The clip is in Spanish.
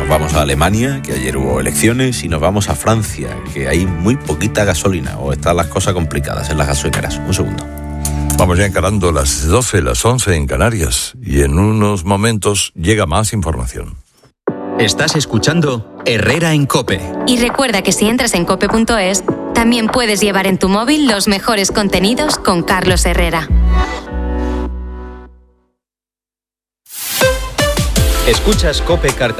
Nos vamos a Alemania, que ayer hubo elecciones, y nos vamos a Francia, que hay muy poquita gasolina, o están las cosas complicadas en las gasolineras. Un segundo. Vamos ya encarando las 12, las 11 en Canarias, y en unos momentos llega más información. Estás escuchando Herrera en COPE. Y recuerda que si entras en cope.es, también puedes llevar en tu móvil los mejores contenidos con Carlos Herrera. Escuchas COPE